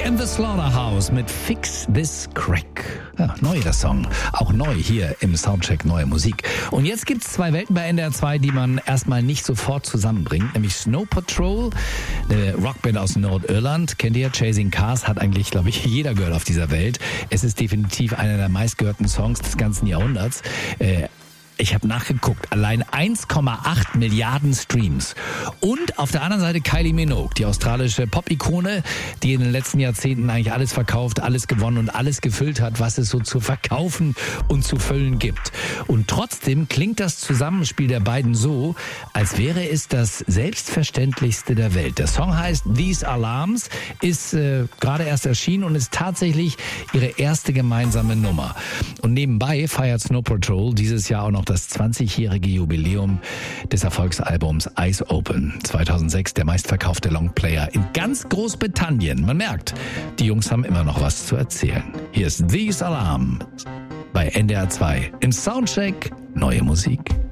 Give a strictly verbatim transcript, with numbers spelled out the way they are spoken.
and the Slaughterhouse mit Fix This Crack. Ja, neu der Song. Auch neu hier im Soundcheck Neue Musik. Und jetzt gibt's zwei Welten bei N D R zwei, die man erstmal nicht sofort zusammenbringt. Nämlich Snow Patrol, eine Rockband aus Nordirland. Kennt ihr? Chasing Cars hat eigentlich, glaube ich, jeder gehört auf dieser Welt. Es ist definitiv einer der meistgehörten Songs des ganzen Jahrhunderts. Äh, Ich habe nachgeguckt, allein eins Komma acht Milliarden Streams. Und auf der anderen Seite Kylie Minogue, die australische Pop-Ikone, die in den letzten Jahrzehnten eigentlich alles verkauft, alles gewonnen und alles gefüllt hat, was es so zu verkaufen und zu füllen gibt. Und trotzdem klingt das Zusammenspiel der beiden so, als wäre es das Selbstverständlichste der Welt. Der Song heißt These Alarms, ist äh, gerade erst erschienen und ist tatsächlich ihre erste gemeinsame Nummer. Und nebenbei feiert Snow Patrol dieses Jahr auch noch das zwanzigjährige Jubiläum des Erfolgsalbums Eyes Open. zweitausendsechs der meistverkaufte Longplayer in ganz Großbritannien. Man merkt, die Jungs haben immer noch was zu erzählen. Hier ist These Alarms bei N D R zwei im Soundcheck Neue Musik.